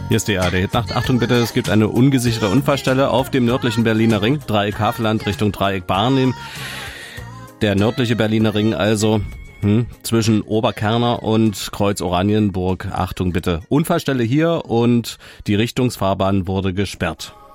Hier ist die ARD Nacht. Achtung bitte, es gibt eine ungesicherte Unfallstelle auf dem nördlichen Berliner Ring, Dreieck Havelland Richtung Dreieck Barnim. Der nördliche Berliner Ring also zwischen Oberkerner und Kreuz Oranienburg. Achtung bitte, Unfallstelle hier und die Richtungsfahrbahn wurde gesperrt.